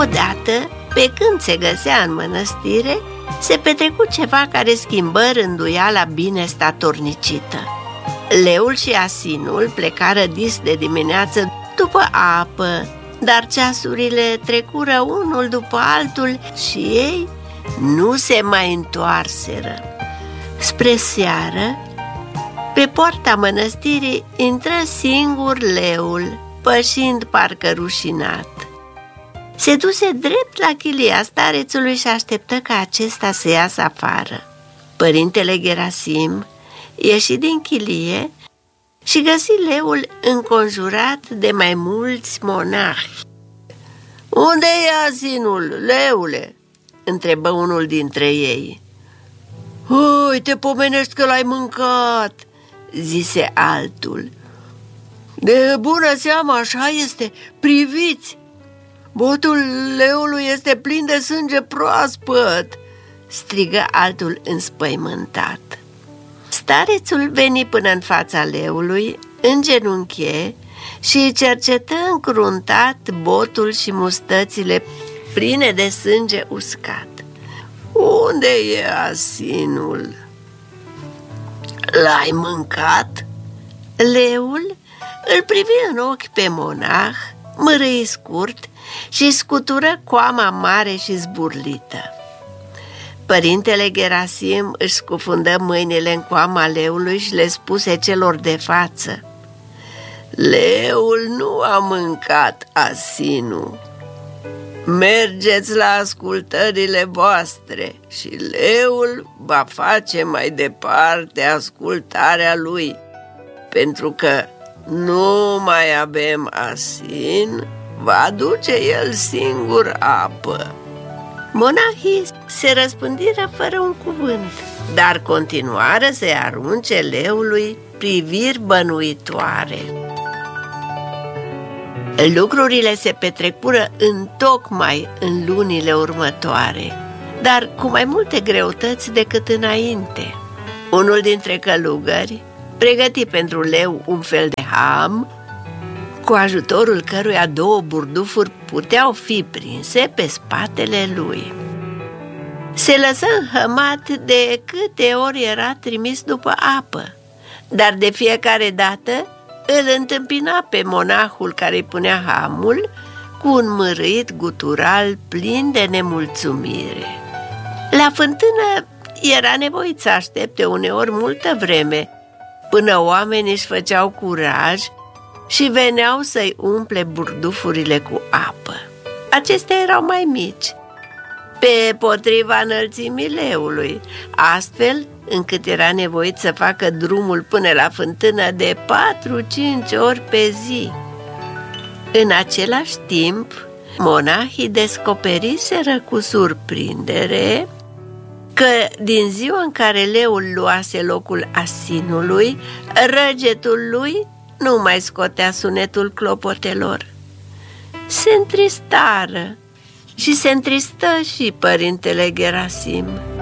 Odată, pe când se găsea în mănăstire, se petrecu ceva care schimbă rânduiala bine statornicită. Leul și asinul plecară dis de dimineață după apă, dar ceasurile trecură unul după altul și ei nu se mai întoarseră. Spre seară, pe poarta mănăstirii intră singur leul, pășind parcă rușinat. Se duse drept la chilia starețului și așteptă ca acesta să iasă afară. Părintele Gerasim ieși din chilie și găsi leul înconjurat de mai mulți monahi. "Unde e asinul, leule?" întrebă unul dintre ei. "Oi, te pomenești că l-ai mâncat," zise altul. "De bună seamă, așa este, priviți! Botul leului este plin de sânge proaspăt," strigă altul înspăimântat. Starețul veni până în fața leului, îngenunche și îi cercetă încruntat botul și mustățile pline de sânge uscat. "Unde e asinul?" "L-ai mâncat?" Leul îl privi în ochi pe monah, mărâi scurt și scutură coama mare și zburlită. Părintele Gerasim își scufundă mâinile în coama leului și le spuse celor de față: "Leul nu a mâncat asinul. Mergeți la ascultările voastre și leul va face mai departe ascultarea lui, pentru că nu mai avem asin, va duce el singur apă." Monahii se răspândiră fără un cuvânt, dar continuară să-i arunce leului priviri bănuitoare. Lucrurile se petrecură întocmai în lunile următoare, dar cu mai multe greutăți decât înainte. Unul dintre călugări pregăti pentru leu un fel de ham, cu ajutorul căruia 2 burdufuri puteau fi prinse pe spatele lui. Se lăsă înhămat de câte ori era trimis după apă, dar de fiecare dată îl întâmpina pe monahul care îi punea hamul cu un mărâit gutural plin de nemulțumire. La fântână era nevoit să aștepte uneori multă vreme, până oamenii își făceau curaj și veneau să-i umple burdufurile cu apă. Acestea erau mai mici, pe potriva înălțimii leului, astfel încât era nevoit să facă drumul până la fântână de 4-5 ori pe zi. În același timp, monahii descoperiseră cu surprindere că din ziua în care leul luase locul asinului, răgetul lui nu mai scotea sunetul clopotelor. Se întristară și se întristă și părintele Gerasim.